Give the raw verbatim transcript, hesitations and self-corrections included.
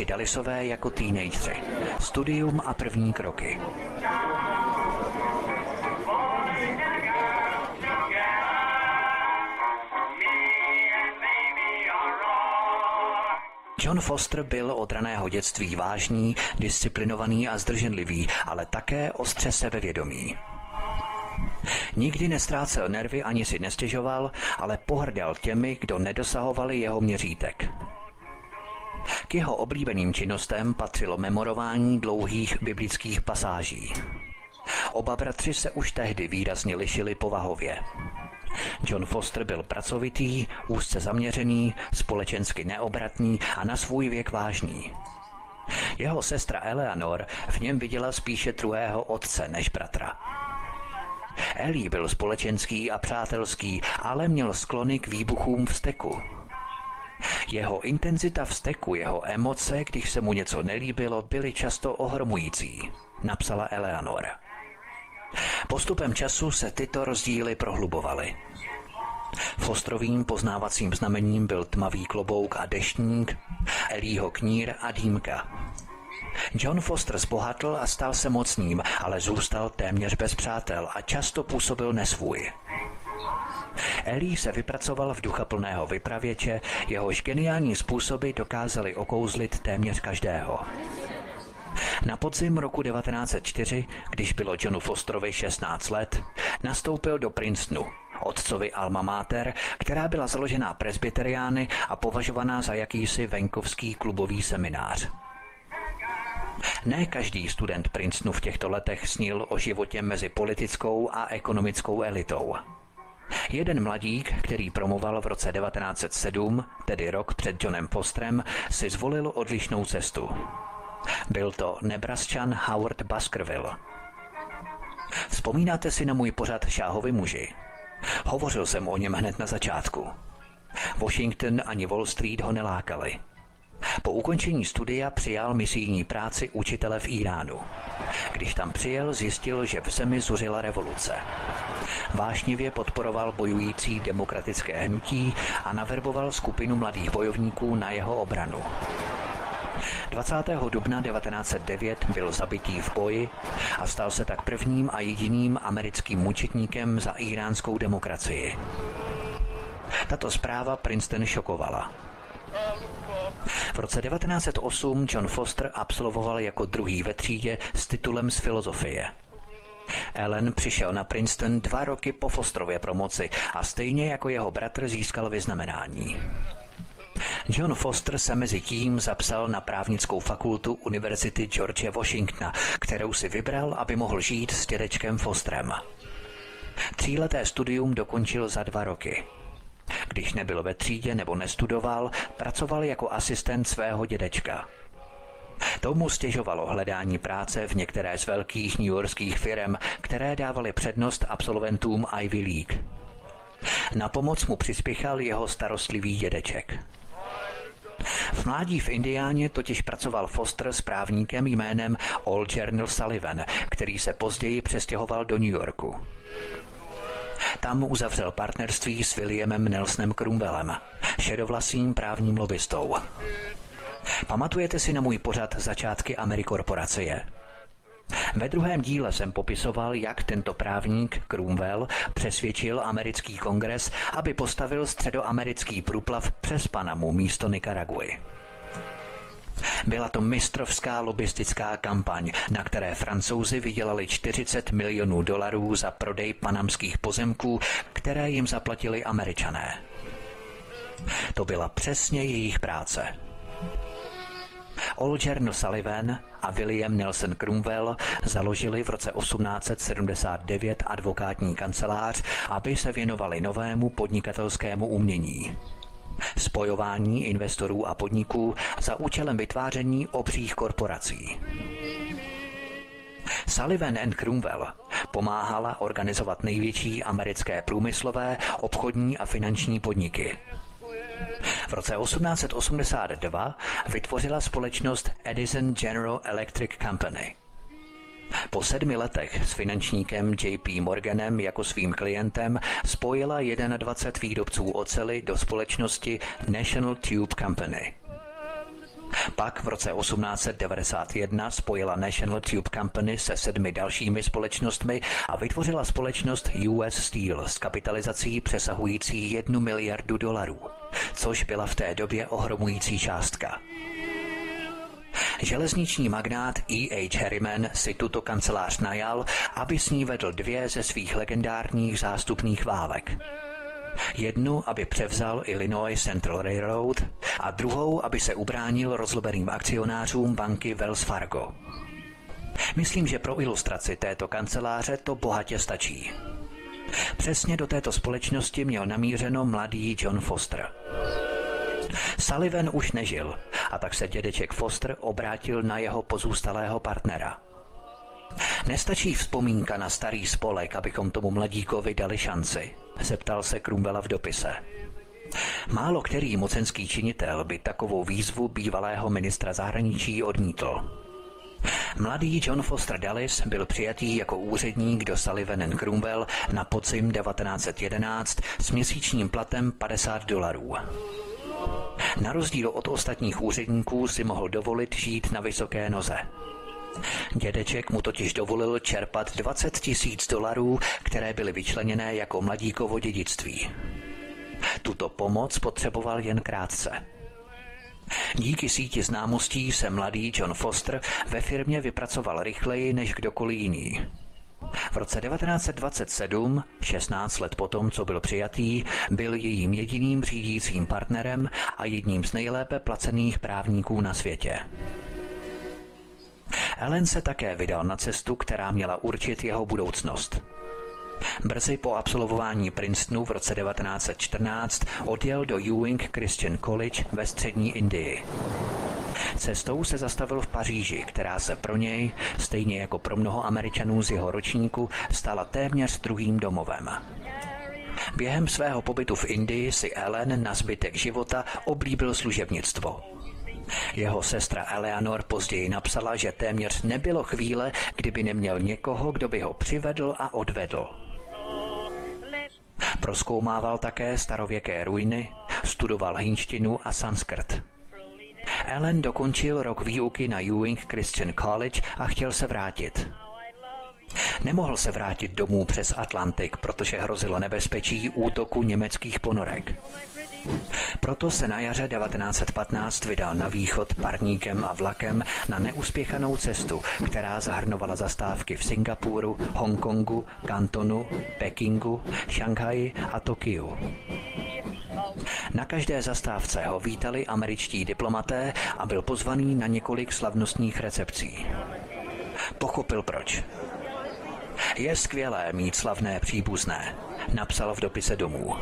či Dallasové jako teenageři. Studium a první kroky. John Foster byl od raného dětství vážný, disciplinovaný a zdrženlivý, ale také ostře sebevědomý. Nikdy nestrácel nervy ani si nestěžoval, ale pohrdal těmi, kdo nedosahovali jeho měřítek. K jeho oblíbeným činnostem patřilo memorování dlouhých biblických pasáží. Oba bratři se už tehdy výrazně lišili povahově. John Foster byl pracovitý, úzce zaměřený, společensky neobratný a na svůj věk vážný. Jeho sestra Eleanor v něm viděla spíše druhého otce než bratra. Ellie byl společenský a přátelský, ale měl sklony k výbuchům vzteku. Jeho intenzita vzteku, jeho emoce, když se mu něco nelíbilo, byly často ohromující, napsala Eleanor. Postupem času se tyto rozdíly prohlubovaly. Fosterovým poznávacím znamením byl tmavý klobouk a deštník, Ellieho knír a dýmka. John Foster zbohatl a stal se mocným, ale zůstal téměř bez přátel a často působil nesvůj. Ellie se vypracoval v duchaplného vypravěče, jehož geniální způsoby dokázaly okouzlit téměř každého. Na podzim roku devatenáct set čtyři, když bylo Johnu Fosterovi šestnáct let, nastoupil do Princetonu, otcovi alma mater, která byla založená presbyteriány a považovaná za jakýsi venkovský klubový seminář. Ne každý student Princetonu v těchto letech snil o životě mezi politickou a ekonomickou elitou. Jeden mladík, který promoval v roce devatenáct set sedm, tedy rok před Johnem Fosterem, si zvolil odlišnou cestu. Byl to Nebrasčan Howard Baskerville. Vzpomínáte si na můj pořad Šáhovi muži? Hovořil jsem o něm hned na začátku. Washington ani Wall Street ho nelákali. Po ukončení studia přijal misijní práci učitele v Iránu. Když tam přijel, zjistil, že v zemi zuřila revoluce. Vášnivě podporoval bojující demokratické hnutí a naverboval skupinu mladých bojovníků na jeho obranu. dvacátého dubna devatenáct set devět byl zabitý v boji a stal se tak prvním a jediným americkým mučetníkem za iránskou demokracii. Tato zpráva Princeton šokovala. V roce devatenáct set osm John Foster absolvoval jako druhý ve třídě s titulem z filozofie. Ellen přišel na Princeton dva roky po Fosterově promoci a stejně jako jeho bratr získal vyznamenání. John Foster se mezi tím zapsal na právnickou fakultu Univerzity George Washingtona, kterou si vybral, aby mohl žít s dědečkem Fosterem. Tříleté studium dokončil za dva roky. Když nebyl ve třídě nebo nestudoval, pracoval jako asistent svého dědečka. Tomu stěžovalo hledání práce v některé z velkých newyorských firem, které dávaly přednost absolventům Ivy League. Na pomoc mu přispěchal jeho starostlivý dědeček. V mládí v Indiáně totiž pracoval Foster s právníkem jménem Algernon Sullivan, který se později přestěhoval do New Yorku. Tam uzavřel partnerství s Williamem Nelsonem Cromwellem, šedovlasým právním lobbystou. Pamatujete si na můj pořad Začátky Amerikorporacie? Ve druhém díle jsem popisoval, jak tento právník Cromwell přesvědčil americký kongres, aby postavil středoamerický průplav přes Panamu místo Nikaraguy. Byla to mistrovská lobbystická kampaň, na které Francouzi vydělali čtyřicet milionů dolarů za prodej panamských pozemků, které jim zaplatili Američané. To byla přesně jejich práce. Algernon Sullivan a William Nelson Cromwell založili v roce osmnáct set sedmdesát devět advokátní kancelář, aby se věnovali novému podnikatelskému umění. Spojování investorů a podniků za účelem vytváření obřích korporací. Sullivan and Cromwell pomáhala organizovat největší americké průmyslové, obchodní a finanční podniky. V roce osmnáct set osmdesát dva vytvořila společnost Edison General Electric Company. Po sedmi letech s finančníkem J P Morganem jako svým klientem spojila dvacet jedna výrobců oceli do společnosti National Tube Company. Pak v roce osmnáct set devadesát jedna spojila National Tube Company se sedmi dalšími společnostmi a vytvořila společnost U S Steel s kapitalizací přesahující jednu miliardu dolarů, což byla v té době ohromující částka. Železniční magnát E H Harriman si tuto kancelář najal, aby s ní vedl dvě ze svých legendárních zástupných válek. Jednu, aby převzal Illinois Central Railroad a druhou, aby se ubránil rozlobeným akcionářům banky Wells Fargo. Myslím, že pro ilustraci této kanceláře to bohatě stačí. Přesně do této společnosti měl namířeno mladý John Foster. Sullivan už nežil a tak se dědeček Foster obrátil na jeho pozůstalého partnera. Nestačí vzpomínka na starý spolek, abychom tomu mladíkovi dali šanci, zeptal se Cromwella v dopise. Málo který mocenský činitel by takovou výzvu bývalého ministra zahraničí odmítl. Mladý John Foster Dulles byl přijatý jako úředník do Sullivan and Cromwell na podzim devatenáct set jedenáct s měsíčním platem padesát dolarů. Na rozdíl od ostatních úředníků si mohl dovolit žít na vysoké noze. Dědeček mu totiž dovolil čerpat dvacet tisíc dolarů, které byly vyčleněné jako mladíkovo dědictví. Tuto pomoc potřeboval jen krátce. Díky síti známostí se mladý John Foster ve firmě vypracoval rychleji než kdokoliv jiný. V roce devatenáct set dvacet sedm, šestnáct let potom, co byl přijatý, byl jejím jediným řídícím partnerem a jedním z nejlépe placených právníků na světě. Allen se také vydal na cestu, která měla určit jeho budoucnost. Brzy po absolvování Princetonu v roce devatenáct set čtrnáct odjel do Ewing Christian College ve střední Indii. Cestou se zastavil v Paříži, která se pro něj, stejně jako pro mnoho Američanů z jeho ročníku, stala téměř druhým domovem. Během svého pobytu v Indii si Allen na zbytek života oblíbil služebnictvo. Jeho sestra Eleanor později napsala, že téměř nebylo chvíle, kdyby neměl někoho, kdo by ho přivedl a odvedl. Prozkoumával také starověké ruiny, studoval hindštinu a sanskrt. Allen dokončil rok výuky na Ewing Christian College a chtěl se vrátit. Nemohl se vrátit domů přes Atlantik, protože hrozilo nebezpečí útoku německých ponorek. Proto se na jaře devatenáct set patnáct vydal na východ parníkem a vlakem na neuspěchanou cestu, která zahrnovala zastávky v Singapuru, Hongkongu, Kantonu, Pekingu, Šanghaji a Tokiu. Na každé zastávce ho vítali američtí diplomaté a byl pozvaný na několik slavnostních recepcí. Pochopil proč. Je skvělé mít slavné příbuzné, napsal v dopise domů.